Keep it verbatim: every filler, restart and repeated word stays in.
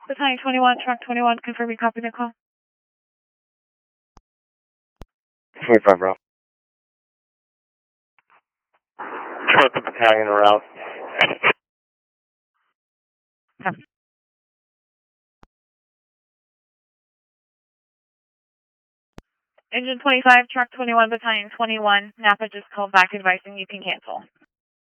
Battalion twenty-one, truck twenty-one, confirm you copy the call. twenty-five, bro. Truck the battalion route. Engine twenty-five, truck twenty-one, battalion twenty-one, Napa just called back advising you can cancel.